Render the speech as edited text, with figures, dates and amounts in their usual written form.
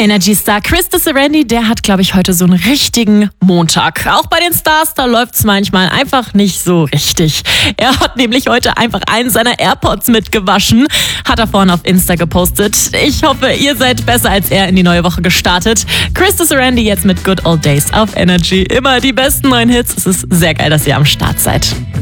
Energy-Star Krista Serendi, der hat, glaube ich, heute so einen richtigen Montag. Auch bei den Stars, da läuft's manchmal einfach nicht so richtig. Er hat nämlich heute einfach einen seiner AirPods mitgewaschen. Hat er vorhin auf Insta gepostet. Ich hoffe, ihr seid besser als er in die neue Woche gestartet. Krista Serendi jetzt mit Good Old Days auf Energy. Immer die besten neuen Hits. Es ist sehr geil, dass ihr am Start seid.